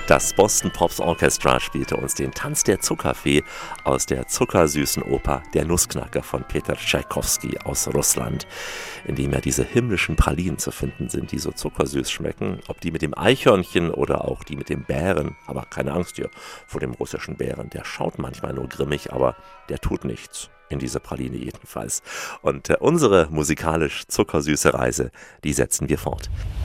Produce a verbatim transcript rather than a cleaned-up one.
Das Boston Pops Orchestra spielte uns den Tanz der Zuckerfee aus der zuckersüßen Oper Der Nussknacker von Peter Tschaikowski aus Russland, in dem ja diese himmlischen Pralinen zu finden sind, die so zuckersüß schmecken. Ob die mit dem Eichhörnchen oder auch die mit dem Bären. Aber keine Angst hier vor dem russischen Bären. Der schaut manchmal nur grimmig, aber der tut nichts. In diese Praline jedenfalls. Und äh, unsere musikalisch zuckersüße Reise, die setzen wir fort.